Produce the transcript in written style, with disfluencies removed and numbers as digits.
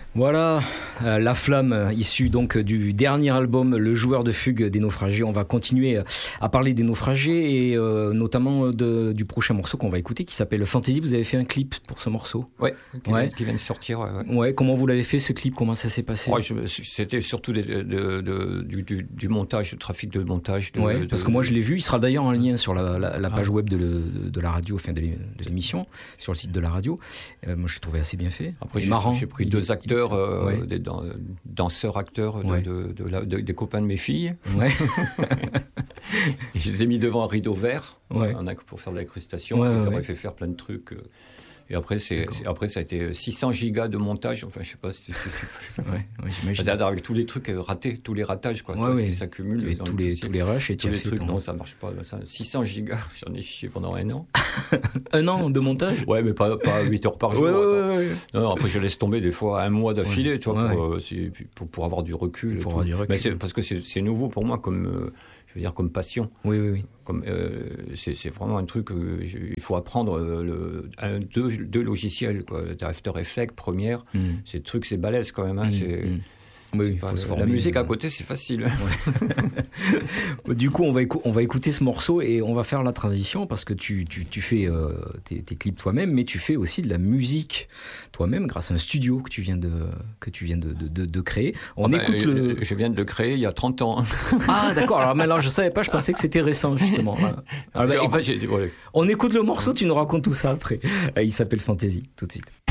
Voilà, La Flamme, issue donc du dernier album Le Joueur de Fugue des Naufragés. On va continuer à parler des Naufragés et notamment du prochain morceau qu'on va écouter qui s'appelle Fantasy. Vous avez fait un clip pour ce morceau? Ouais, qui vient de sortir. Ouais, comment vous l'avez fait ce clip? Comment ça s'est passé? C'était surtout du montage, du trafic de montage. Parce que moi je l'ai vu, il sera d'ailleurs en lien sur la page web de la radio, enfin de l'émission, sur le site de la radio. Moi j'ai trouvé assez bien fait. Après j'ai pris deux acteurs. Des danseurs-acteurs des copains de mes filles. Ouais. Et je les ai mis devant un rideau vert pour faire de l'incrustation. J'aurais fait faire plein de trucs. Et après, ça a été 600 gigas de montage. Enfin, je sais pas si j'imagine. C'est-à-dire avec tous les trucs ratés, tous les ratages, quoi. Qui s'accumulent. Tous les rushs et tous les trucs. Non, ça marche pas. 600 gigas, j'en ai chié pendant un an. Un an de montage? Ouais, mais pas 8 heures par jour. Non, après, je laisse tomber des fois un mois d'affilée, tu vois, pour avoir du recul. Mais parce que c'est nouveau pour moi comme passion. Oui. C'est vraiment un truc. Il faut apprendre deux logiciels, quoi. After Effects, Premiere. Ces trucs, c'est balèze quand même. Faut se former. La musique à côté, c'est facile. Du coup, on va écouter ce morceau et on va faire la transition parce que tu fais tes clips toi-même, mais tu fais aussi de la musique toi-même grâce à un studio que tu viens de créer. Je viens de le créer il y a 30 ans. Ah, d'accord. Alors maintenant, je savais pas, je pensais que c'était récent, justement. On écoute le morceau, tu nous racontes tout ça après. Il s'appelle Fantasy, tout de suite.